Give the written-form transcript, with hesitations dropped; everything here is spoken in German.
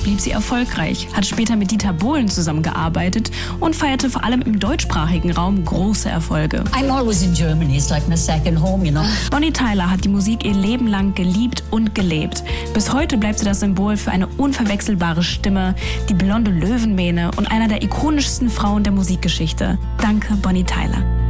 blieb sie erfolgreich, hat später mit Dieter Bohlen zusammengearbeitet und feierte vor allem im deutschsprachigen Raum große Erfolge. I'm always in Germany, it's like my second home, you know. Bonnie Tyler hat die Musik ihr Leben lang geliebt und gelebt. Bis heute bleibt sie das Symbol für eine unverwechselbare Stimme, die blonde Löwenmähne und einer der ikonischsten Frauen der Musikgeschichte. Danke, Bonnie Tyler.